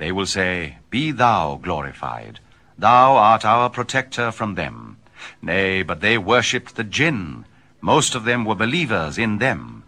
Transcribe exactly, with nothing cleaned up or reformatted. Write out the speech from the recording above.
They will say, Be thou glorified. Thou art our protector from them. Nay, but they worshipped the jinn. Most of them were believers in them.